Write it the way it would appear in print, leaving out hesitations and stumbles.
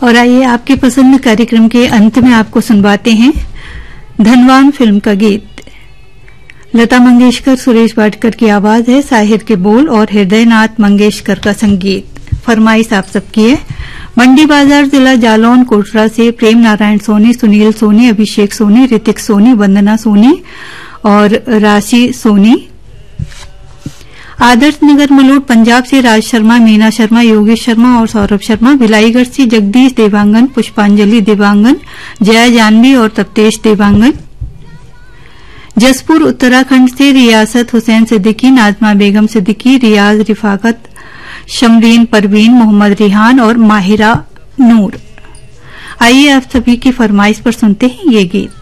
और आइए आपके पसंद कार्यक्रम के अंत में आपको सुनवाते हैं धनवान फिल्म का गीत। लता मंगेशकर, सुरेश वाडकर की आवाज है, साहिर के बोल और हृदयनाथ मंगेशकर का संगीत। फरमाइश आप सबकी है। मंडी बाजार, जिला जालौन, कोटरा से प्रेम नारायण सोनी, सुनील सोनी, अभिषेक सोनी, ऋतिक सोनी, वंदना सोनी और राशि सोनी। आदर्श नगर मलोट पंजाब से राज शर्मा, मीना शर्मा, योगेश शर्मा और सौरभ शर्मा। भिलाईगढ़ से जगदीश देवांगन, पुष्पांजलि देवांगन, जया जानवी और तप्तेश देवांगन। जसपुर उत्तराखंड से रियासत हुसैन सिद्दीकी, नाजमा बेगम सिद्दीकी, रियाज रिफाकत, शमरीन परवीन, मोहम्मद रिहान और माहिरा नूर। आइए आप सभी की फरमाइश पर सुनते हैं ये गीत।